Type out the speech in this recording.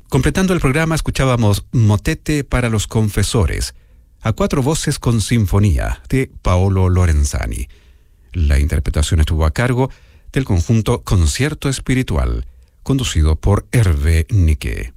Completando el programa escuchábamos Motete para los Confesores, a cuatro voces con sinfonía, de Paolo Lorenzani. La interpretación estuvo a cargo del conjunto Concierto Espiritual, conducido por Hervé Niquet.